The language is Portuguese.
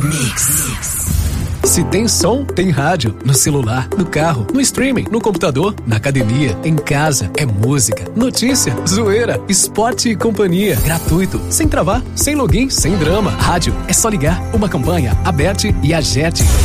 Se tem som, tem rádio. No celular, no carro, no streaming, no computador, na academia, em casa. É música, notícia, zoeira, esporte e companhia. Gratuito, sem travar, sem login, sem drama. Rádio, é só ligar. Uma campanha, Aberte e Agete.